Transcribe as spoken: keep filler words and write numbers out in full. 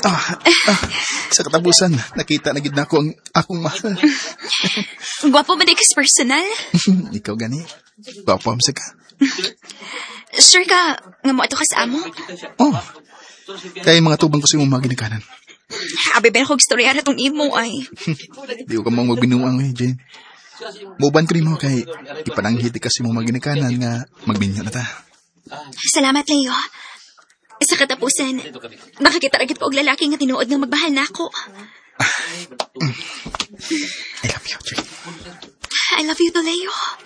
Ah, ah, sa katapusan, nakita na gid na ako ang akong mahal. Gwapo ba di kas personal? Ikaw gani. Gwapo am sa ka. Sure ka, nga mo ato ka sa amo? Oh, kaya mga tubang ko sa imong mga ginikanan. Abi ba na kong istorya na tong imo ay. Di ko ka mang magbinuang eh, Jane. Muban ko rin mo kay ipananghiti kasi mong mga ginikanan nga magbinyo na ta. Salamat, Leo. Sa katapusan, nakakita ragit ko og lalaki nga tinuod nga magmahal na ako. I love you, Jane. I love you, to Leo.